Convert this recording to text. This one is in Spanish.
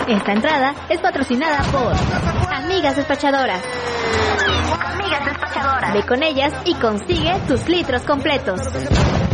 Esta entrada es patrocinada por Amigas Despachadoras. Amigas Despachadoras. Ve con ellas y consigue tus litros completos.